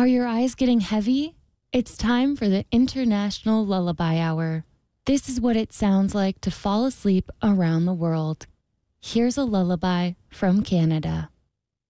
Are your eyes getting heavy? It's time for the International Lullaby Hour. This is what it sounds like to fall asleep around the world. Here's a lullaby from Canada.